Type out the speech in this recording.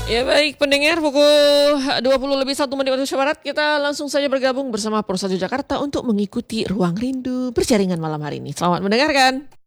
Ya baik pendengar, pukul 20 lebih 1 menit waktu Indonesia Barat, kita langsung saja bergabung bersama Persatu Jakarta untuk mengikuti Ruang Rindu berjaringan malam hari ini. Selamat mendengarkan.